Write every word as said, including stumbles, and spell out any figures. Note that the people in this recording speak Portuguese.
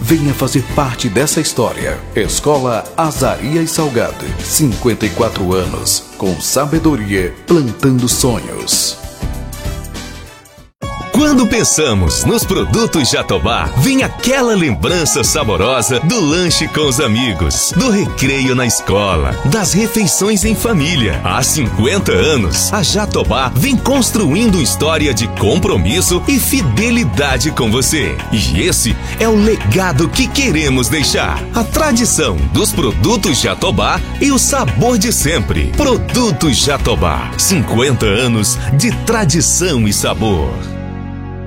Venha fazer parte dessa história. Escola Azarias Salgado, cinquenta e quatro anos, com sabedoria, plantando sonhos. Quando pensamos nos produtos Jatobá, vem aquela lembrança saborosa do lanche com os amigos, do recreio na escola, das refeições em família. Há cinquenta anos, a Jatobá vem construindo história de compromisso e fidelidade com você. E esse é o legado que queremos deixar. A tradição dos produtos Jatobá e o sabor de sempre. Produtos Jatobá, cinquenta anos de tradição e sabor.